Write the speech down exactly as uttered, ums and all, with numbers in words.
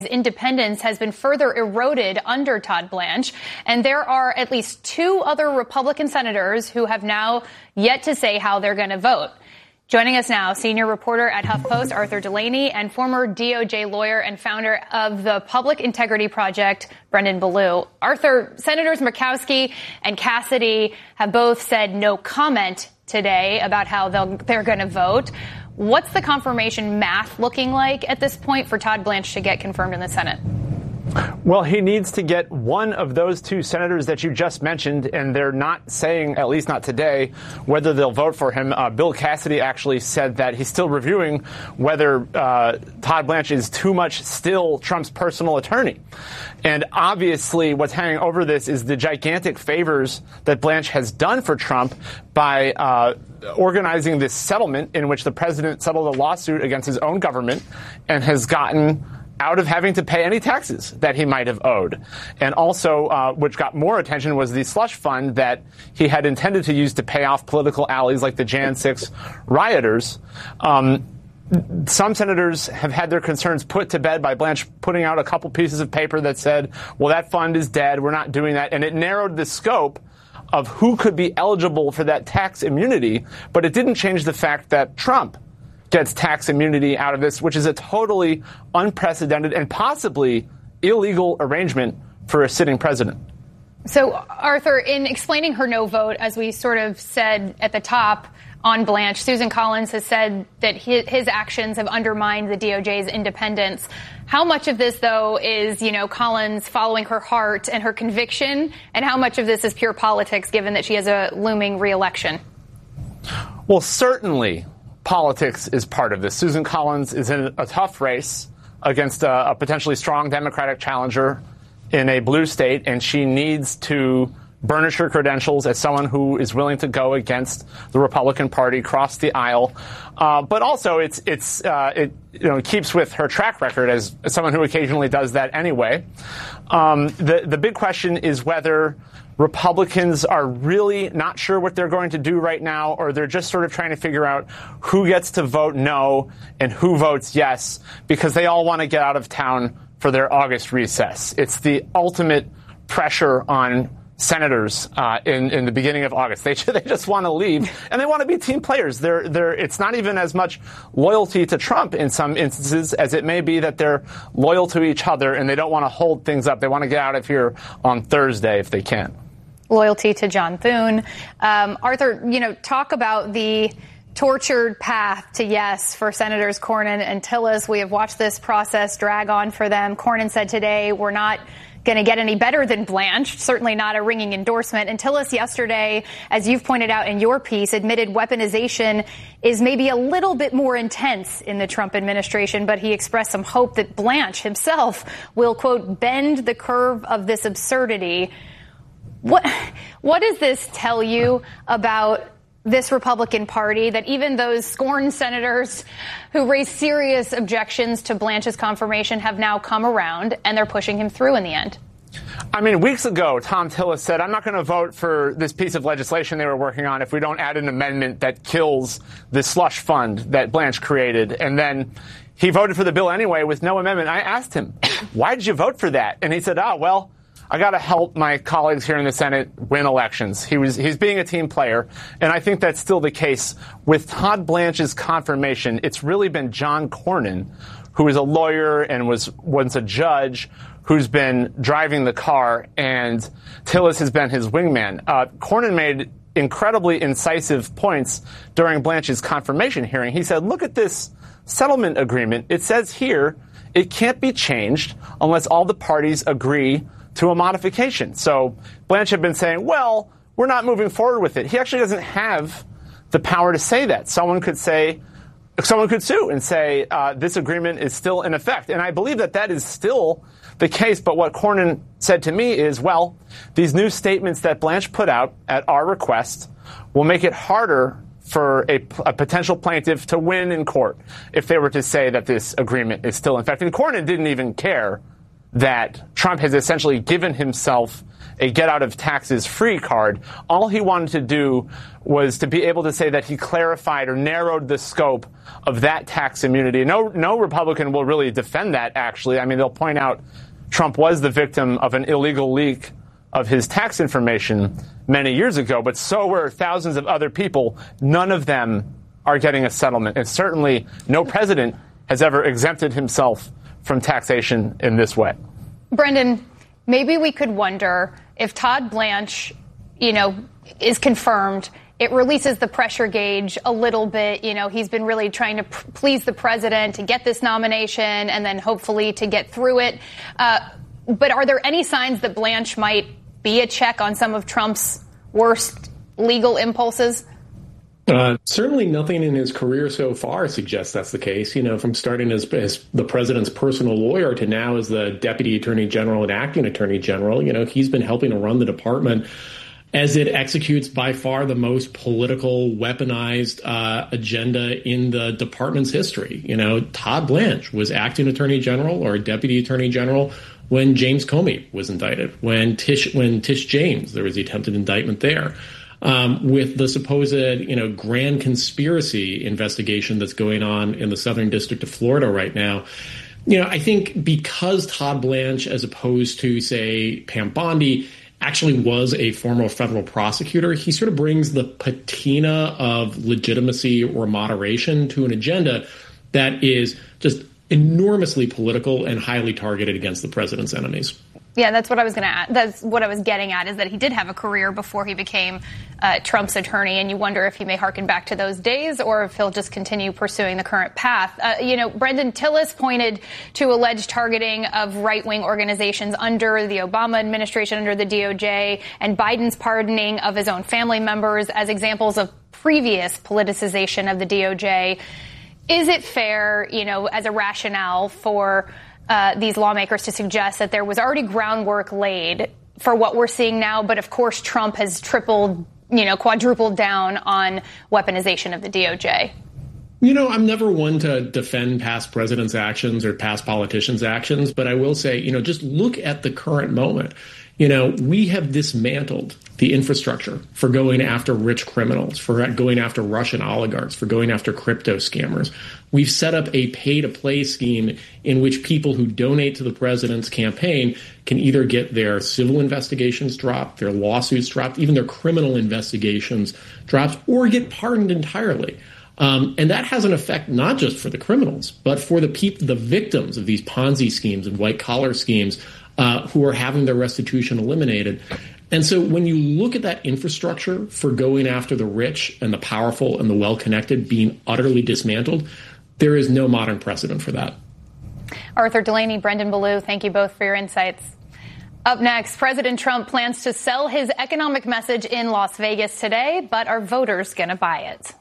Independence has been further eroded under Todd Blanche, and there are at least two other Republican senators who have now yet to say how they're going to vote. Joining us now, senior reporter at HuffPost, Arthur Delaney, and former D O J lawyer and founder of the Public Integrity Project, Brendan Ballou. Arthur, Senators Murkowski and Cassidy have both said no comment today about how they'll, they're going to vote. What's the confirmation math looking like at this point for Todd Blanche to get confirmed in the Senate? Well, he needs to get one of those two senators that you just mentioned, and they're not saying, at least not today, whether they'll vote for him. Uh, Bill Cassidy actually said that he's still reviewing whether uh, Todd Blanche is too much still Trump's personal attorney. And obviously what's hanging over this is the gigantic favors that Blanche has done for Trump by uh, organizing this settlement in which the president settled a lawsuit against his own government and has gotten out of having to pay any taxes that he might have owed. And also, uh, which got more attention, was the slush fund that he had intended to use to pay off political allies like the January sixth rioters. Um, some senators have had their concerns put to bed by Blanche putting out a couple pieces of paper that said, well, that fund is dead, we're not doing that. And it narrowed the scope of who could be eligible for that tax immunity, but it didn't change the fact that Trump gets tax immunity out of this, which is a totally unprecedented and possibly illegal arrangement for a sitting president. So, Arthur, in explaining her no vote, as we sort of said at the top on Blanche, Susan Collins has said that his, his actions have undermined the D O J's independence. How much of this, though, is, you know, Collins following her heart and her conviction, and how much of this is pure politics, given that she has a looming reelection? Well, certainly politics is part of this. Susan Collins is in a tough race against a, a potentially strong Democratic challenger in a blue state, and she needs to burnish her credentials as someone who is willing to go against the Republican Party, cross the aisle. Uh, but also, it's it's uh, it you know keeps with her track record as, as someone who occasionally does that anyway. Um, the the big question is whether Republicans are really not sure what they're going to do right now, or they're just sort of trying to figure out who gets to vote no and who votes yes, because they all want to get out of town for their August recess. It's the ultimate pressure on senators uh, in, in the beginning of August. They, they just want to leave, and they want to be team players. They're, they're, it's not even as much loyalty to Trump in some instances as it may be that they're loyal to each other, and they don't want to hold things up. They want to get out of here on Thursday if they can. Loyalty to John Thune. Um, Arthur, you know, talk about the tortured path to yes for Senators Cornyn and Tillis. We have watched this process drag on for them. Cornyn said today, we're not going to get any better than Blanche, certainly not a ringing endorsement. And Tillis yesterday, as you've pointed out in your piece, admitted weaponization is maybe a little bit more intense in the Trump administration, but he expressed some hope that Blanche himself will, quote, bend the curve of this absurdity. What what does this tell you about this Republican Party, that even those scorned senators who raised serious objections to Blanche's confirmation have now come around and they're pushing him through in the end? I mean, weeks ago, Thom Tillis said, I'm not going to vote for this piece of legislation they were working on if we don't add an amendment that kills the slush fund that Blanche created. And then he voted for the bill anyway with no amendment. I asked him, why did you vote for that? And he said, oh, well, I got to help my colleagues here in the Senate win elections. He was he's being a team player, and I think that's still the case with Todd Blanche's confirmation. It's really been John Cornyn, who is a lawyer and was once a judge, who's been driving the car, and Tillis has been his wingman. Uh, Cornyn made incredibly incisive points during Blanche's confirmation hearing. He said, look at this settlement agreement. It says here it can't be changed unless all the parties agree to a modification. So Blanche had been saying, well, we're not moving forward with it. He actually doesn't have the power to say that. Someone could say, someone could sue and say, uh, this agreement is still in effect. And I believe that that is still the case. But what Cornyn said to me is, well, these new statements that Blanche put out at our request will make it harder for a, a potential plaintiff to win in court if they were to say that this agreement is still in effect. And Cornyn didn't even care that Trump has essentially given himself a get-out-of-taxes-free card. All he wanted to do was to be able to say that he clarified or narrowed the scope of that tax immunity. No, no Republican will really defend that, actually. I mean, they'll point out Trump was the victim of an illegal leak of his tax information many years ago, but so were thousands of other people. None of them are getting a settlement. And certainly no president has ever exempted himself from taxation in this way. Brendan, maybe we could wonder if Todd Blanche, you know, is confirmed, it releases the pressure gauge a little bit. You know, he's been really trying to p- please the president to get this nomination and then hopefully to get through it. Uh, but are there any signs that Blanche might be a check on some of Trump's worst legal impulses? Uh, certainly nothing in his career so far suggests that's the case. You know, from starting as, as the president's personal lawyer to now as the deputy attorney general and acting attorney general, you know, he's been helping to run the department as it executes by far the most political, weaponized uh, agenda in the department's history. You know, Todd Blanche was acting attorney general or deputy attorney general when James Comey was indicted, when Tish, when Tish James, there was the attempted indictment there. Um, with the supposed, you know, grand conspiracy investigation that's going on in the Southern District of Florida right now. You know, I think because Todd Blanche, as opposed to, say, Pam Bondi, actually was a former federal prosecutor, he sort of brings the patina of legitimacy or moderation to an agenda that is just enormously political and highly targeted against the president's enemies. Yeah, that's what I was going to. That's what I was getting at, is that he did have a career before he became uh, Trump's attorney, and you wonder if he may harken back to those days or if he'll just continue pursuing the current path. Uh, you know, Brendan, Tillis pointed to alleged targeting of right-wing organizations under the Obama administration, under the D O J, and Biden's pardoning of his own family members as examples of previous politicization of the D O J. Is it fair, you know, as a rationale for Uh, these lawmakers to suggest that there was already groundwork laid for what we're seeing now, but of course Trump has tripled, you know, quadrupled down on weaponization of the D O J? You know, I'm never one to defend past presidents' actions or past politicians' actions, but I will say, you know, just look at the current moment. You know, we have dismantled the infrastructure for going after rich criminals, for going after Russian oligarchs, for going after crypto scammers. We've set up a pay-to-play scheme in which people who donate to the president's campaign can either get their civil investigations dropped, their lawsuits dropped, even their criminal investigations dropped, or get pardoned entirely. Um, and that has an effect not just for the criminals, but for the people, the victims of these Ponzi schemes and white-collar schemes uh, who are having their restitution eliminated. And so when you look at that infrastructure for going after the rich and the powerful and the well-connected being utterly dismantled, there is no modern precedent for that. Arthur Delaney, Brendan Ballou, thank you both for your insights. Up next, President Trump plans to sell his economic message in Las Vegas today, but are voters going to buy it?